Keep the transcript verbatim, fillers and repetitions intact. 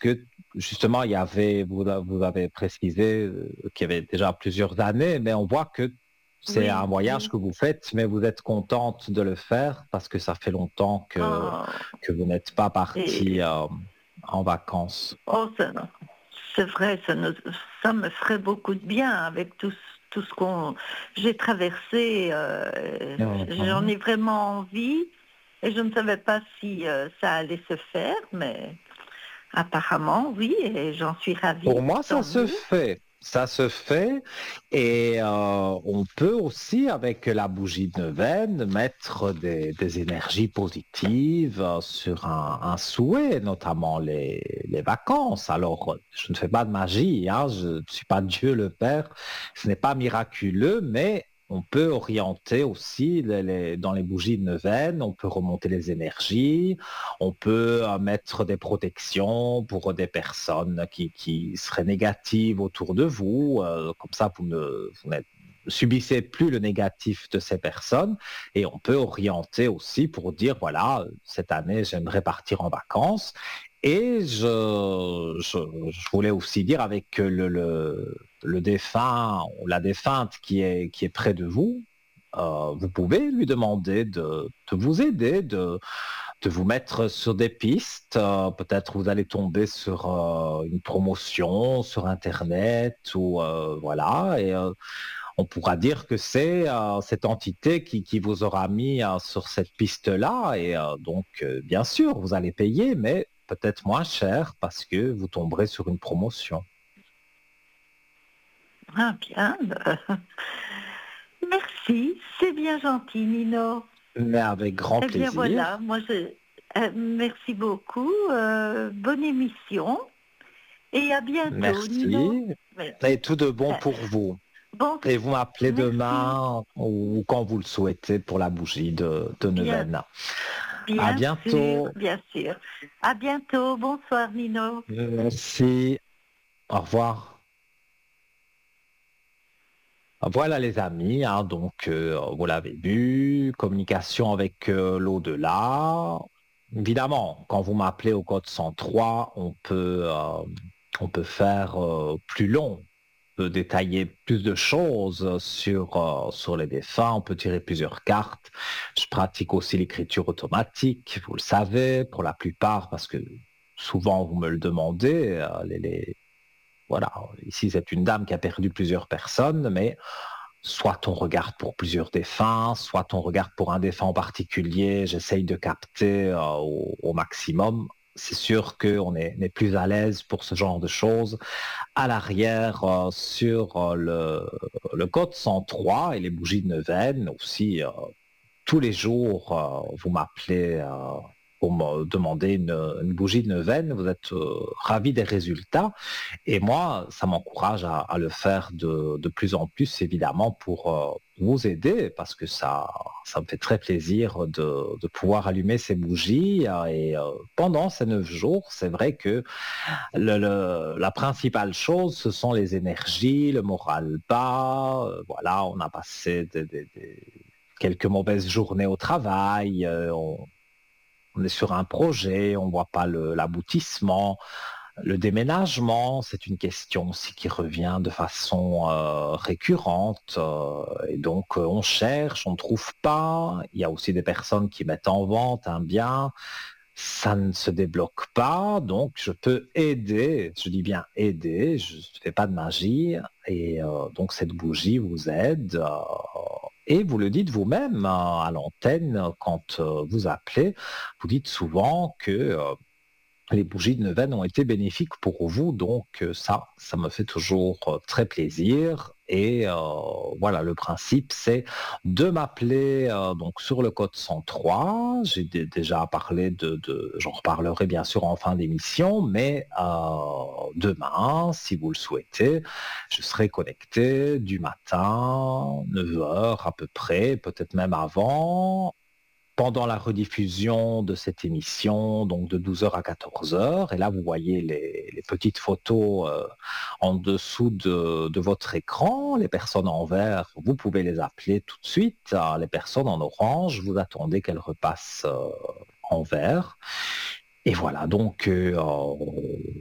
que justement, il y avait, vous, a- vous avez précisé euh, qu'il y avait déjà plusieurs années, mais on voit que c'est un Oui, voyage oui. que vous faites, mais vous êtes contente de le faire parce que ça fait longtemps que, Oh, que vous n'êtes pas partie et, euh, en vacances. oh, ça- c'est vrai, ça, nous- ça me ferait beaucoup de bien avec tout, ce- tout ce qu'on j'ai traversé. Euh, j'en Mhm. ai vraiment envie et je ne savais pas si euh, ça allait se faire, mais apparemment, oui, et j'en suis Pour ravie, moi, ça tant se mieux. fait. Ça se fait. Et euh, on peut aussi, avec la bougie de neuvaine, mettre des, des énergies positives euh, sur un, un souhait, notamment les, les vacances. Alors, je ne fais pas de magie, hein, je ne suis pas Dieu le Père. Ce n'est pas miraculeux, mais on peut orienter aussi les- les- dans les bougies de neuvaine, on peut remonter les énergies. On peut euh, mettre des protections pour des personnes qui, qui seraient négatives autour de vous. Euh, comme ça, vous ne, vous n'êtes- subissez plus le négatif de ces personnes. Et on peut orienter aussi pour dire, voilà, cette année, j'aimerais partir en vacances. Et je, je, je voulais aussi dire avec le, le, le défunt ou la défunte qui est, qui est près de vous, euh, vous pouvez lui demander de, de vous aider, de, de vous mettre sur des pistes. Euh, peut-être vous allez tomber sur euh, une promotion sur Internet ou euh, voilà. Et euh, on pourra dire que c'est euh, cette entité qui, qui vous aura mis euh, sur cette piste-là. Et euh, donc, euh, bien sûr, vous allez payer, mais peut-être moins cher parce que vous tomberez sur une promotion. Ah, bien. euh, Merci, c'est bien gentil, Nino. Mais avec grand Eh bien voilà, plaisir. moi je euh, merci beaucoup. Euh, bonne émission et à bientôt, Nino. Merci. Ouais. Et tout de bon Euh, pour vous. Bon, Et vous m'appelez merci. demain ou quand vous le souhaitez pour la bougie de, de Bien, neuvaine. À bien sûr, bientôt. bien sûr. À bientôt. Bonsoir, Nino. Merci. Au revoir. Voilà les amis, hein, donc euh, vous l'avez vu, communication avec euh, l'au-delà. Évidemment, quand vous m'appelez au code cent trois, on peut, euh, on peut faire euh, plus long, on peut détailler plus de choses sur, euh, sur les défunts, on peut tirer plusieurs cartes. Je pratique aussi l'écriture automatique, vous le savez, pour la plupart, parce que souvent vous me le demandez, euh, les, les- voilà, ici c'est une dame qui a perdu plusieurs personnes, mais soit on regarde pour plusieurs défunts, soit on regarde pour un défunt en particulier. J'essaye de capter euh, au, au maximum. C'est sûr qu'on est, on est plus à l'aise pour ce genre de choses. À l'arrière, euh, sur euh, le, le code cent trois et les bougies de neuvaine aussi, euh, tous les jours, euh, vous m'appelez euh, pour me demander une, une bougie de neuvaine. Vous êtes euh, ravi des résultats. Et moi, ça m'encourage à, à le faire de, de plus en plus, évidemment, pour euh, vous aider, parce que ça, ça me fait très plaisir de, de pouvoir allumer ces bougies. euh, Et euh, pendant ces neuf jours, c'est vrai que le- le- la principale chose, ce sont les énergies, le moral bas. euh, Voilà, on a passé des, des- des- quelques mauvaises journées au travail. euh, on, on est sur un projet, on voit pas le- l'aboutissement. Le déménagement, c'est une question aussi qui revient de façon euh, récurrente. euh, et donc, euh, on cherche, on ne trouve pas. Il y a aussi des personnes qui mettent en vente un bien. Ça ne se débloque pas. Donc, je peux aider. Je dis bien aider. Je ne fais pas de magie. Et euh, donc, cette bougie vous aide. euh, et vous le dites vous-même euh, à l'antenne quand euh, vous appelez. Vous dites souvent que euh, les bougies de neuvaine ont été bénéfiques pour vous, donc euh, ça, ça me fait toujours euh, très plaisir. Et euh, voilà, le principe, c'est de m'appeler euh, donc sur le code cent trois. J'ai dé- déjà parlé de, de- j'en reparlerai bien sûr en fin d'émission, mais euh, demain, si vous le souhaitez, je serai connecté du matin, neuf heures à peu près, peut-être même avant, pendant la rediffusion de cette émission, donc de douze heures à quatorze heures. Et là, vous voyez les, les petites photos euh, en dessous de, de votre écran. Les personnes en vert, vous pouvez les appeler tout de suite. Ah, les personnes en orange, vous attendez qu'elles repassent euh, en vert. Et voilà, donc euh,